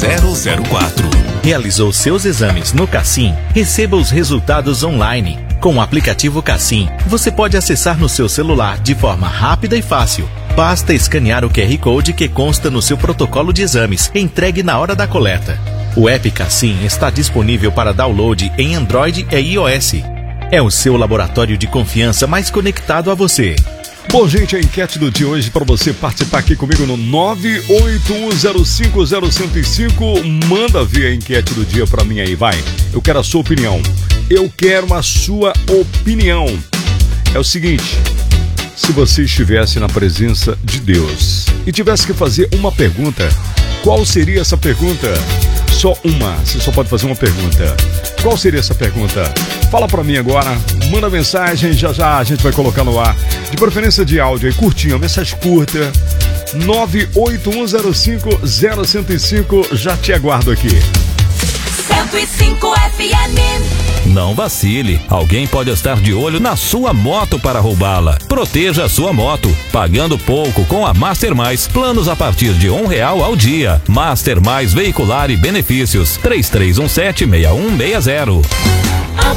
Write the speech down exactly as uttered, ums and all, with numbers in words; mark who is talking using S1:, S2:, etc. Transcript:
S1: zero zero quatro.
S2: Realizou seus exames no Cassim? Receba os resultados online. Com o aplicativo Cassim, você pode acessar no seu celular de forma rápida e fácil. Basta escanear o Q R Code que consta no seu protocolo de exames, entregue na hora da coleta. O app Cassim está disponível para download em Android e iOS. É o seu laboratório de confiança mais conectado a você.
S3: Bom, gente, a enquete do dia hoje para você participar aqui comigo no nove oito um zero cinco zero zero zero cinco. Manda ver a enquete do dia para mim aí, vai. Eu quero a sua opinião. Eu quero a sua opinião. É o seguinte, se você estivesse na presença de Deus e tivesse que fazer uma pergunta, qual seria essa pergunta? Só uma, você só pode fazer uma pergunta. Qual seria essa pergunta? Fala pra mim agora, manda mensagem, já já a gente vai colocar no ar. De preferência de áudio aí, curtinho, mensagem curta. nove oito um zero cinco zero zero zero cinco, já te aguardo aqui.
S4: cento e cinco F M.
S1: Não vacile, alguém pode estar de olho na sua moto para roubá-la. Proteja a sua moto, pagando pouco com a Master Mais, planos a partir de um real ao dia. Master Mais Veicular e Benefícios, três três um sete seis um seis zero.